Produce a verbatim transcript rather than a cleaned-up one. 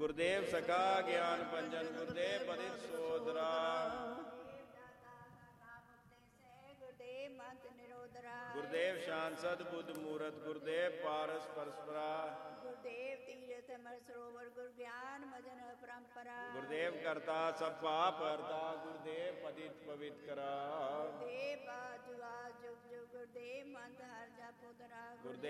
ਗੁਰਦੇਵ ਸਕਾ ਗਿਆਨ ਪੰਜਨ ਗੁਰਦੇਵ ਪਤਿਤ ਸੋਦਰਾ ਗੁਰਦੇਵ ਮੰਤ ਨਿਰੋਧਰਾ ਗੁਰਦੇਵ ਸ਼ਾਨ ਸਦ ਬੁੱਧ ਮੂਰਤ ਗੁਰਦੇਵ ਪਾਰਸ ਪਰਸਪਰਾ ਗੁਰਦੇਵ ਤੀਰਥ ਅਮਰ ਸਰੋਵਰ ਗੁਰ ਗਿਆਨ ਮਜਨ ਪਰੰਪਰਾ ਗੁਰਦੇਵ ਕਰਤਾ ਸਭ ਪਾਪ ਹਰਤਾ ਗੁਰਦੇਵ ਪਤਿਤ ਪਵਿੱਤ ਕਰਾ ਗੁਰਦੇਵ ਬਾਜੁਆ ਜੁਗ ਜੁਗ ਗੁਰਦੇਵ ਮੰਤ ਹਰ ਜਪ ਉਤਰਾ ਗੁਰਦੇਵ